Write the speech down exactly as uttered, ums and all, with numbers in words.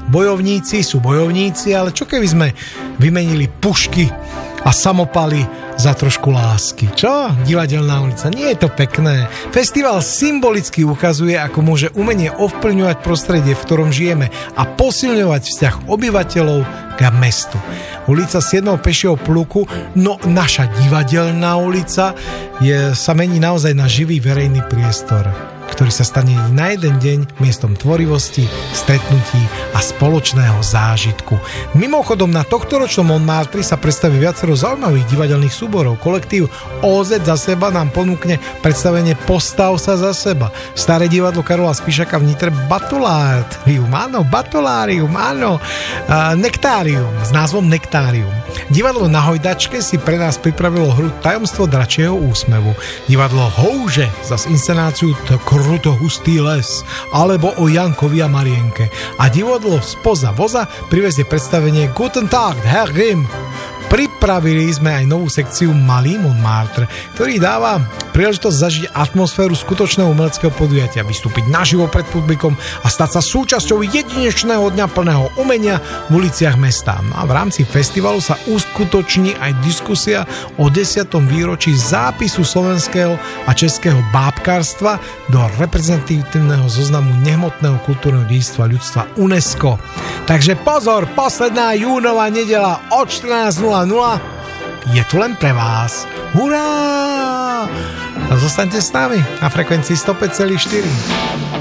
bojovníci sú bojovníci, ale čo keby sme vymenili pušky a samopaly za trošku lásky? Čo? Divadelná ulica. Nie je to pekné. Festival symbolicky ukazuje, ako môže umenie ovplyvňovať prostredie, v ktorom žijeme a posilňovať vzťah obyvateľov k mestu. Ulica siedmeho pešieho pluku, no naša divadelná ulica je, sa mení naozaj na živý verejný priestor, ktorý sa stane na jeden deň miestom tvorivosti, stretnutí a spoločného zážitku. Mimochodom, na tohtoročnom Montmartre sa predstaví viacero zaujímavých divadelných súborov. Kolektív ó zet za seba nám ponúkne predstavenie Postav sa za seba. Staré divadlo Karola Spišaka v Nitre Batulárium, áno, Batulárium, áno, Nektárium s názvom Nektárium. Divadlo Na hojdačke si pre nás pripravilo hru Tajomstvo dračieho úsmevu. Divadlo Houže zas inscenáciu Kruto hustý les alebo o Jankovi a Marienke. A divadlo Spoza voza privezie predstavenie Guten Tag, Herr Grimm. Pripravili sme aj novú sekciu Malý Montmartre, ktorý dáva príležitosť zažiť atmosféru skutočného umeleckého podujatia, vystúpiť naživo pred publikom a stať sa súčasťou jedinečného dňa plného umenia v uliciach mesta. No a v rámci festivalu sa uskutoční aj diskusia o desiatom výročí zápisu slovenského a českého bábkarstva do reprezentatívneho zoznamu nehmotného kultúrneho dedičstva ľudstva UNESCO. Takže pozor, posledná júnová nedeľa od štrnásť nula nula je tu len pre vás. Hurá! A zostaňte s nami na frekvencii sto päť celá štyri.